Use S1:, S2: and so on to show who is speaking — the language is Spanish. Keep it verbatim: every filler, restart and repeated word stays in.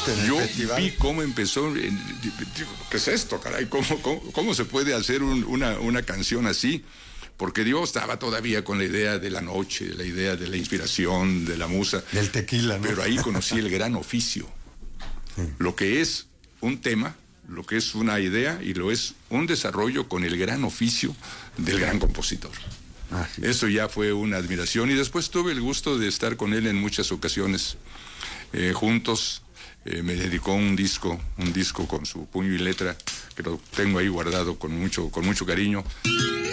S1: viste en el
S2: Yo
S1: festival?
S2: vi cómo empezó. Digo, ¿qué es esto, caray? ¿Cómo, cómo, cómo se puede hacer un, una, una canción así? Porque Dios estaba todavía con la idea de la noche, la idea de la inspiración, de la musa.
S1: Del tequila, ¿no?
S2: Pero ahí conocí el gran oficio. Sí. Lo que es un tema, lo que es una idea y lo es un desarrollo con el gran oficio del gran compositor. Ah, sí. Eso ya fue una admiración y después tuve el gusto de estar con él en muchas ocasiones eh, juntos. Eh, me dedicó un disco, un disco con su puño y letra que lo tengo ahí guardado con mucho, con mucho cariño.